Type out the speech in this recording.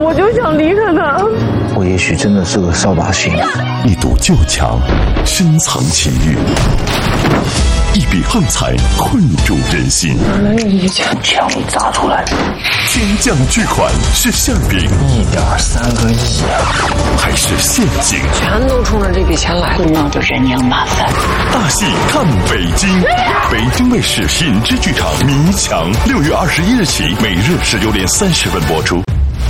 我就想离开他。 我也许真的是个扫把星。 一堵旧墙，深藏情欲；一笔横财，困住人心。 哪来一枪？ 枪砸出来。 天降巨款是馅饼 1.3个亿啊！ 还是陷阱？ 全都冲着这笔钱来， 闹得人仰马翻。 大戏看北京，北京卫视品质剧场迷墙，6月21日起，每日19点30分播出。